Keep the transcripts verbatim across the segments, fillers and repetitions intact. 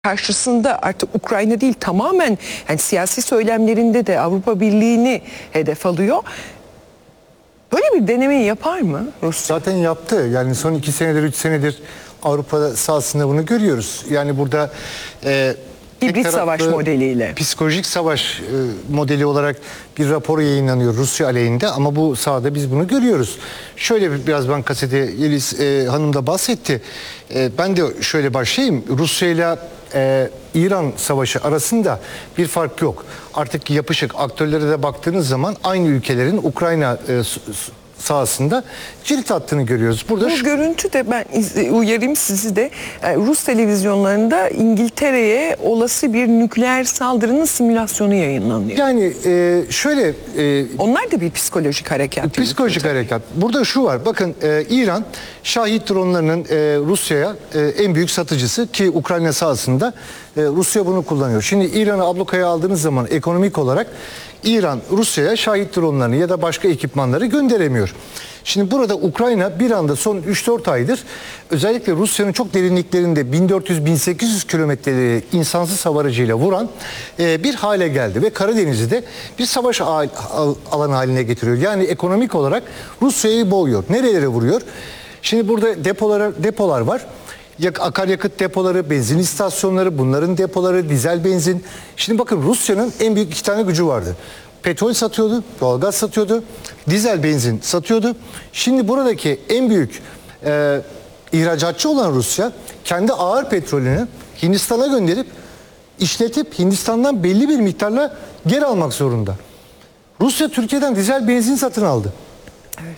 karşısında artık Ukrayna değil tamamen yani siyasi söylemlerinde de Avrupa Birliği'ni hedef alıyor. Böyle bir denemeyi yapar mı Rusya? Zaten yaptı. Yani son iki senedir, üç senedir Avrupa sahasında bunu görüyoruz. Yani burada e, hibrit savaş modeliyle. Psikolojik savaş e, modeli olarak bir rapor yayınlanıyor Rusya aleyhinde ama bu sahada biz bunu görüyoruz. Şöyle bir, biraz ben kasete Yeliz e, Hanım da bahsetti. E, ben de şöyle başlayayım. Rusya ile e, İran savaşı arasında bir fark yok. Artık yapışık aktörlere de baktığınız zaman aynı ülkelerin Ukrayna e, sahasında cirit attığını görüyoruz. Burada bu şu... görüntü de ben uyarayım sizi de yani Rus televizyonlarında İngiltere'ye olası bir nükleer saldırının simülasyonu yayınlanıyor. Yani e, şöyle... E, Onlar da bir psikolojik harekat. Psikolojik harekat. Burada şu var. Bakın e, İran Şahit dronlarının e, Rusya'ya e, en büyük satıcısı ki Ukrayna sahasında e, Rusya bunu kullanıyor. Şimdi İran'ı ablukaya aldığınız zaman ekonomik olarak İran Rusya'ya Şahit dronlarını ya da başka ekipmanları gönderemiyor. Şimdi burada Ukrayna bir anda son üç dört aydır özellikle Rusya'nın çok derinliklerinde bin dört yüz bin sekiz yüz kilometreleri insansız hava aracıyla vuran e, bir hale geldi ve Karadeniz'i de bir savaş alanı haline getiriyor. Yani ekonomik olarak Rusya'yı boğuyor. Nerelere vuruyor? Şimdi burada depolar, depolar var. Akaryakıt depoları, benzin istasyonları, bunların depoları, dizel benzin. Şimdi bakın Rusya'nın en büyük iki tane gücü vardı. Petrol satıyordu, doğalgaz satıyordu, dizel benzin satıyordu. Şimdi buradaki en büyük e, ihracatçı olan Rusya kendi ağır petrolünü Hindistan'a gönderip işletip Hindistan'dan belli bir miktarla geri almak zorunda. Rusya Türkiye'den dizel benzin satın aldı. Evet.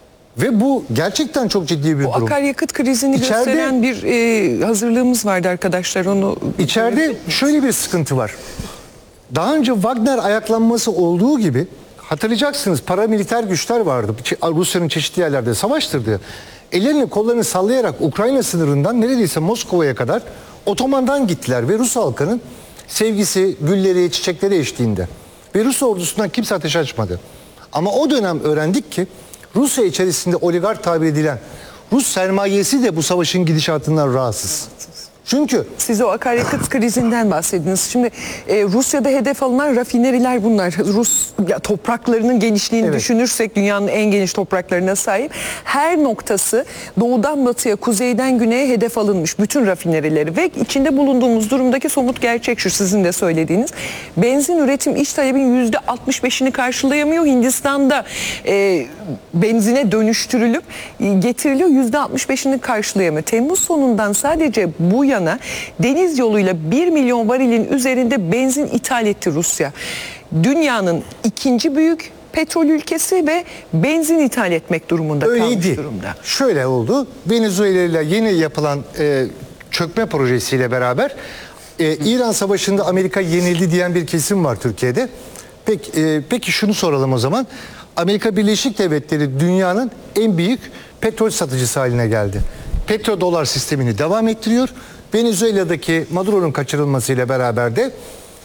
Ve bu gerçekten çok ciddi bir bu durum. Akaryakıt krizini İçeride, gösteren bir e, hazırlığımız vardı arkadaşlar. Onu İçeride şöyle bir sıkıntı var. Daha önce Wagner ayaklanması olduğu gibi hatırlayacaksınız paramiliter güçler vardı. Rusya'nın çeşitli yerlerde savaştırdığı. Ellerini kollarını sallayarak Ukrayna sınırından neredeyse Moskova'ya kadar otomandan gittiler ve Rus halkının sevgisi, gülleri, çiçekleri eşliğinde. Ve Rus ordusundan kimse ateş açmadı. Ama o dönem öğrendik ki Rusya içerisinde oligark tabir edilen Rus sermayesi de bu savaşın gidişatından rahatsız. Çünkü siz o akaryakıt krizinden bahsediniz. Şimdi e, Rusya'da hedef alınan rafineriler bunlar. Rus ya, topraklarının genişliğini evet. düşünürsek dünyanın en geniş topraklarına sahip. Her noktası doğudan batıya, kuzeyden güneye hedef alınmış bütün rafinerileri ve içinde bulunduğumuz durumdaki somut gerçek şu sizin de söylediğiniz. Benzin üretim iç talebin yüzde altmış beşini karşılayamıyor. Hindistan'da e, benzine dönüştürülüp e, getiriliyor. yüzde altmış beşini karşılayamıyor. Temmuz sonundan sadece bu yana deniz yoluyla bir milyon varilin üzerinde benzin ithal etti Rusya. Dünyanın ikinci büyük petrol ülkesi ve benzin ithal etmek durumunda öyleydi. kalmış durumda. Şöyle oldu. Venezuela ile yeni yapılan e, çökme projesiyle beraber e, İran Savaşı'nda Amerika yenildi diyen bir kesim var Türkiye'de. Peki, e, peki şunu soralım o zaman. Amerika Birleşik Devletleri dünyanın en büyük petrol satıcısı haline geldi. Petrodolar sistemini devam ettiriyor. Venezuela'daki Maduro'nun kaçırılmasıyla beraber de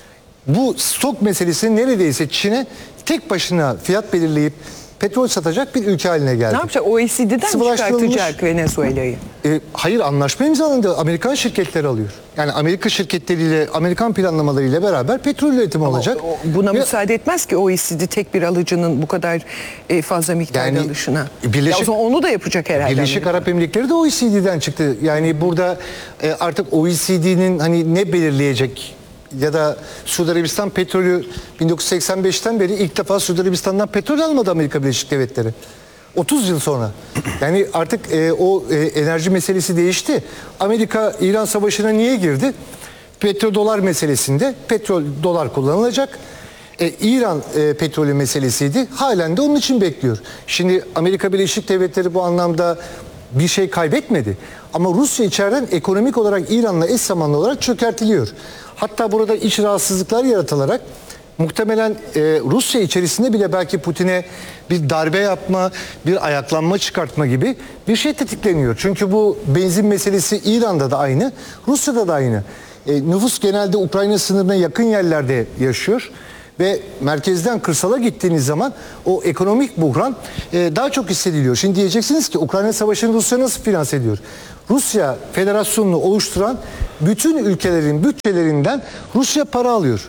bu stok meselesi neredeyse Çin'e tek başına fiyat belirleyip petrol satacak bir ülke haline geldi. Ne yapacak? O E C D'den mi çıkartacak Venezuela'yı? E, hayır anlaşma imzalandı. Amerikan şirketleri alıyor. Yani Amerika şirketleriyle, Amerikan planlamalarıyla beraber petrol üretimi Ama olacak. O, buna Ve, müsaade etmez ki O E C D tek bir alıcının bu kadar e, fazla miktarda yani, alışına. Birleşik, ya o zaman onu da yapacak herhalde. Birleşik Arap Emirlikleri de O E C D'den çıktı. Yani burada e, artık O E C D'nin hani ne belirleyecek ya da Suudi Arabistan petrolü bin dokuz yüz seksen beşten beri ilk defa Suudi Arabistan'dan petrol almadı Amerika Birleşik Devletleri. otuz yıl sonra. Yani artık e, o e, enerji meselesi değişti. Amerika İran Savaşı'na niye girdi? Petrodolar meselesinde petrol dolar kullanılacak. E, İran e, petrolü meselesiydi. Halen de onun için bekliyor. Şimdi Amerika Birleşik Devletleri bu anlamda bir şey kaybetmedi. Ama Rusya içeriden ekonomik olarak İran'la eş zamanlı olarak çökertiliyor. Hatta burada iç rahatsızlıklar yaratılarak muhtemelen e, Rusya içerisinde bile belki Putin'e bir darbe yapma, bir ayaklanma çıkartma gibi bir şey tetikleniyor. Çünkü bu benzin meselesi İran'da da aynı, Rusya'da da aynı. E, nüfus genelde Ukrayna sınırına yakın yerlerde yaşıyor. ve merkezden kırsala gittiğiniz zaman o ekonomik buhran e, daha çok hissediliyor. Şimdi diyeceksiniz ki Ukrayna Savaşı'nı Rusya nasıl finanse ediyor? Rusya Federasyonu'nu oluşturan bütün ülkelerin bütçelerinden Rusya para alıyor.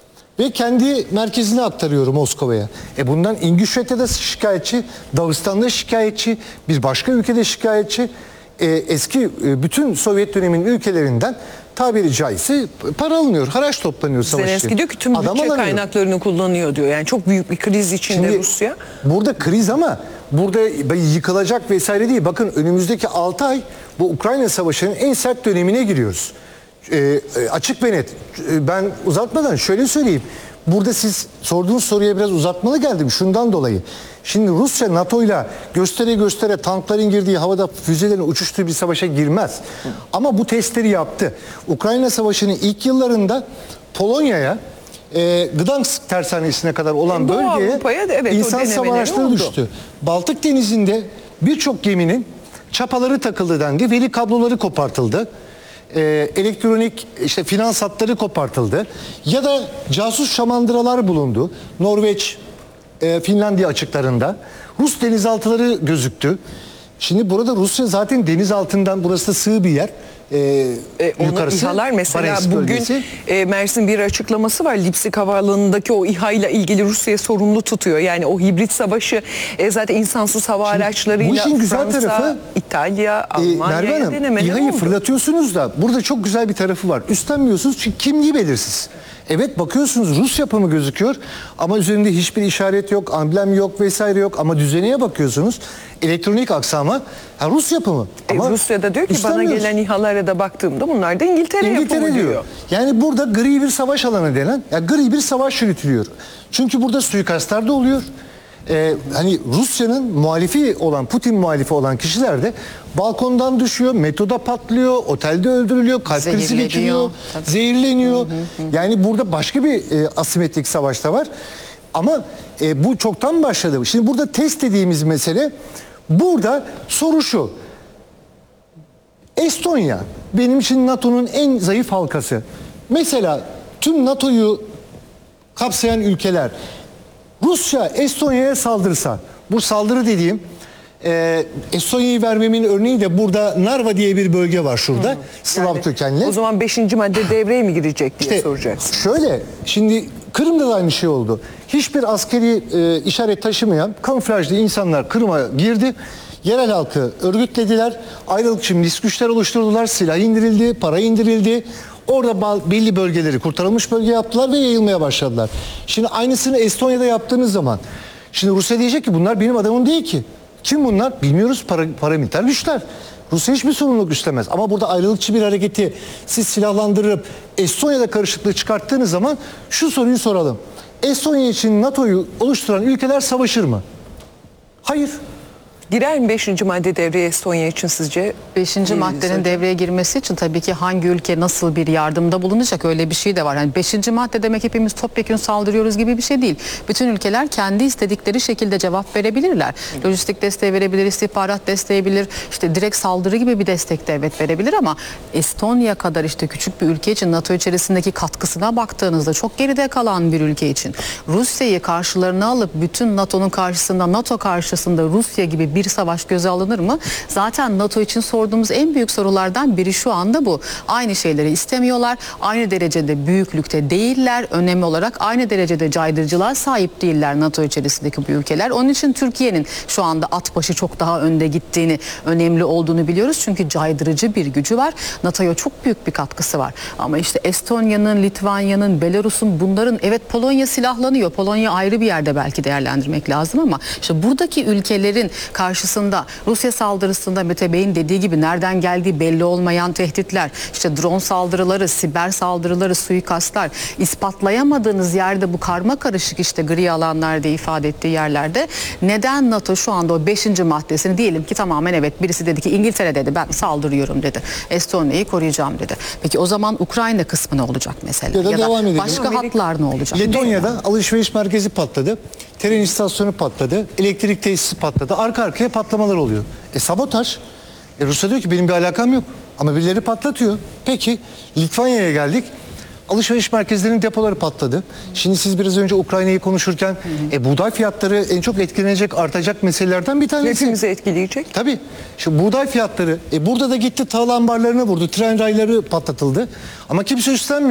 Ve kendi merkezine aktarıyor Moskova'ya. E bundan İngiltere'de şikayetçi, Dağıstan'da şikayetçi, bir başka ülkede şikayetçi. E, eski e, bütün Sovyet döneminin ülkelerinden tabiri caizse para alınıyor, haraç toplanıyor savaş için. Zelenski diyor ki tüm Adam bütçe alamıyor. kaynaklarını kullanıyor diyor. Yani çok büyük bir kriz içinde Şimdi Rusya. burada kriz ama burada yıkılacak vesaire değil. Bakın önümüzdeki altı ay bu Ukrayna Savaşı'nın en sert dönemine giriyoruz. E, e, açık ve net. E, ben uzatmadan şöyle söyleyeyim. Burada siz sorduğunuz soruya biraz uzatmalı geldim şundan dolayı. Şimdi Rusya NATO'yla göstere göstere tankların girdiği, havada füzelerin uçuştuğu bir savaşa girmez. Ama bu testleri yaptı. Ukrayna Savaşı'nın ilk yıllarında Polonya'ya, e, Gdansk tersanesine kadar olan Doğu bölgeye Avrupa'ya da evet, o insan denemeleri savaşları oldu. düştü. Baltık Denizi'nde birçok geminin çapaları takıldı dendi. Veri kabloları kopartıldı. Ee, elektronik işte finans hatları kopartıldı ya da casus şamandıralar bulundu. Norveç, e, Finlandiya açıklarında Rus denizaltıları gözüktü. Şimdi burada Rusya zaten deniz altından, burası da sığ bir yer. Ee, E, onu yukarısı İHA'lar mesela Barents bugün bölgesi. e, Mersin bir açıklaması var. Lipsik Havaalanı'ndaki o İHA ile ilgili Rusya'ya sorumlu tutuyor. Yani o hibrit savaşı e, zaten insansız hava Şimdi araçlarıyla bu işin güzel Fransa, tarafı, İtalya, Ee, Almanya'ya Merve Hanım, denemeleri İHA'yı oldu. fırlatıyorsunuz da burada çok güzel bir tarafı var. Üstlenmiyorsunuz çünkü kimliği belirsiz. Evet bakıyorsunuz Rus yapımı gözüküyor ama üzerinde hiçbir işaret yok, amblem yok vesaire yok ama düzeneye bakıyorsunuz. Elektronik aksama ha, Rus yapımı. E, Ama Rusya da diyor ki bana üstlenmiyoruz. gelen İHA'lara da baktığımda bunlar da İngiltere, İngiltere yapımı diyor. diyor. Yani burada gri bir savaş alanı denen, ya gri bir savaş yürütülüyor. Çünkü burada suikastlar da oluyor. Ee, hani Rusya'nın muhalifi olan, Putin muhalifi olan kişiler de balkondan düşüyor, metroda patlıyor, otelde öldürülüyor, kalp krizi Zehirleniyor. geçiriyor, Tabii. zehirleniyor. Yani burada başka bir e, asimetrik savaş da var. Ama e, bu çoktan başladı. Şimdi burada test dediğimiz mesele, burada soru şu. Estonya benim için NATO'nun en zayıf halkası. Mesela tüm NATO'yu kapsayan ülkeler Rusya Estonya'ya saldırsa, bu saldırı dediğim e, Estonya'yı vermemin örneği de burada Narva diye bir bölge var şurada. Slav Yani kökenli. O zaman beşinci madde devreye mi girecek diye İşte soracaksın. şöyle, şimdi Kırım'da da aynı şey oldu. Hiçbir askeri e, işaret taşımayan kamuflajlı insanlar Kırım'a girdi. Yerel halkı örgütlediler. Ayrılıkçı milis güçler oluşturdular. Silah indirildi, para indirildi. Orada ba- belli bölgeleri kurtarılmış bölge yaptılar ve yayılmaya başladılar. Şimdi aynısını Estonya'da yaptığınız zaman, şimdi Rusya diyecek ki bunlar benim adamım değil ki. Kim bunlar? Bilmiyoruz, para, paramiliter güçler. Rusya hiçbir sorumluluk üstlemez. Ama burada ayrılıkçı bir hareketi siz silahlandırıp Estonya'da karışıklığı çıkarttığınız zaman şu soruyu soralım. Estonya için NATO'yu oluşturan ülkeler savaşır mı? Hayır. Girer mi beşinci madde devreye Estonya için sizce? Beşinci Ee, maddenin hocam. devreye girmesi için tabii ki hangi ülke nasıl bir yardımda bulunacak, öyle bir şey de var. Yani beşinci madde demek hepimiz topyekun saldırıyoruz gibi bir şey değil. Bütün ülkeler kendi istedikleri şekilde cevap verebilirler. Lojistik desteği verebilir, istihbarat desteği bilir, işte direkt saldırı gibi bir destek devlet verebilir ama Estonya kadar işte küçük bir ülke için NATO içerisindeki katkısına baktığınızda çok geride kalan bir ülke için Rusya'yı karşılarına alıp bütün NATO'nun karşısında, NATO karşısında Rusya gibi bir bir savaş göze alınır mı? Zaten NATO için sorduğumuz en büyük sorulardan biri şu anda bu. Aynı şeyleri istemiyorlar. Aynı derecede büyüklükte değiller. Önemli olarak aynı derecede caydırıcılığa sahip değiller NATO içerisindeki bu ülkeler. Onun için Türkiye'nin şu anda at başı çok daha önde gittiğini, önemli olduğunu biliyoruz. Çünkü caydırıcı bir gücü var. NATO'ya çok büyük bir katkısı var. Ama işte Estonya'nın, Litvanya'nın, Belarus'un, bunların, evet Polonya silahlanıyor. Polonya ayrı bir yerde belki değerlendirmek lazım ama işte buradaki ülkelerin karşısında Rusya saldırısında Mete Bey'in dediği gibi nereden geldiği belli olmayan tehditler, işte drone saldırıları, siber saldırıları, suikastlar, ispatlayamadığınız yerde bu karma karışık işte gri alanlar diye ifade ettiği yerlerde neden NATO şu anda o beşinci maddesini diyelim ki tamamen evet birisi dedi ki İngiltere dedi ben saldırıyorum dedi. Estonya'yı koruyacağım dedi. Peki o zaman Ukrayna kısmı ne olacak mesela? Ya da devam edelim. başka Amerika- hatlar ne olacak? Letonya'da alışveriş merkezi patladı. Tren istasyonu patladı. Elektrik tesisi patladı. Arka arkaya patlamalar oluyor. E sabotaj. E Rusya diyor ki benim bir alakam yok. Ama birileri patlatıyor. Peki Litvanya'ya geldik. alışveriş merkezlerinin depoları patladı. Şimdi siz biraz önce Ukrayna'yı konuşurken e, buğday fiyatları en çok etkilenecek, artacak meselelerden bir tanesi. Hepimizi etkileyecek. Tabii. Şu buğday fiyatları e, burada da gitti tahıl ambarlarına vurdu. Tren rayları patlatıldı. Ama kimse üstlenmiyor.